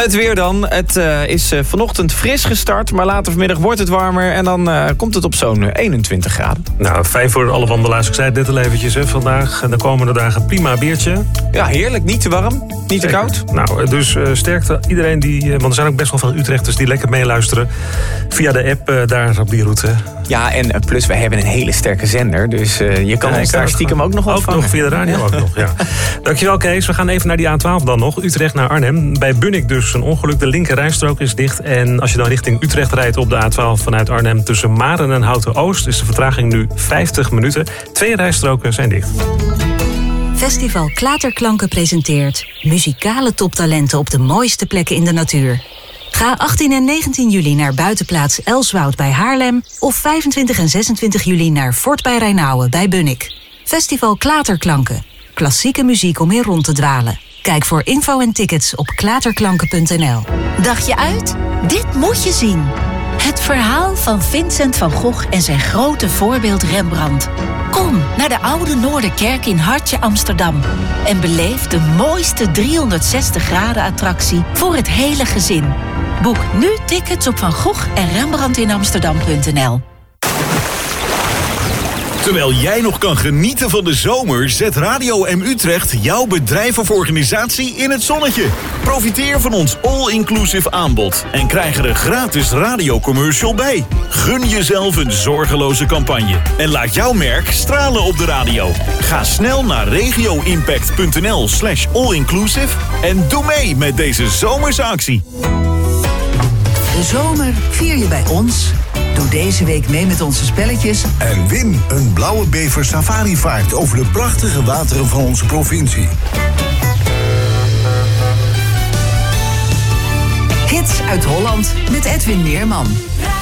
Het weer dan. Het is vanochtend fris gestart, maar later vanmiddag wordt het warmer. En dan komt het op zo'n 21 graden. Nou, fijn voor alle wandelaars. Ik zei het net al eventjes vandaag. En de komende dagen prima biertje. Ja, heerlijk. Niet te warm, niet te koud. Nou, dus sterkte iedereen die... want er zijn ook best wel veel Utrechters die lekker meeluisteren. Via de app daar op die route. Ja, en plus wij hebben een hele sterke zender. Dus je kan ons daar stiekem ook nog ontvangen. Ook nog via de radio ook nog, ja. Dankjewel Kees. We gaan even naar die A12 dan nog. Utrecht naar Arnhem. Bij Bunnik dus een ongeluk. De linker rijstrook is dicht. En als je dan richting Utrecht rijdt op de A12 vanuit Arnhem... tussen Maren en Houten-Oost is de vertraging nu 50 minuten. 2 rijstroken zijn dicht. Festival Klaterklanken presenteert muzikale toptalenten op de mooiste plekken in de natuur. Ga 18 en 19 juli naar buitenplaats Elswoud bij Haarlem... of 25 en 26 juli naar Fort bij Rijnauwen bij Bunnik. Festival Klaterklanken. Klassieke muziek om in rond te dwalen. Kijk voor info en tickets op klaterklanken.nl. Dacht je uit? Dit moet je zien. Het verhaal van Vincent van Gogh en zijn grote voorbeeld Rembrandt. Kom naar de Oude Noorderkerk in Hartje Amsterdam. En beleef de mooiste 360-graden-attractie voor het hele gezin. Boek nu tickets op Van Gogh en Rembrandtinamsterdam.nl. Terwijl jij nog kan genieten van de zomer, zet Radio M Utrecht jouw bedrijf of organisatie in het zonnetje. Profiteer van ons all-inclusive aanbod en krijg er een gratis radiocommercial bij. Gun jezelf een zorgeloze campagne en laat jouw merk stralen op de radio. Ga snel naar regioimpact.nl/allinclusive en doe mee met deze zomerse actie. De zomer vier je bij ons. Doe deze week mee met onze spelletjes. En win een blauwe bever safarivaart over de prachtige wateren van onze provincie. Hits uit Holland met Edwin Meerman.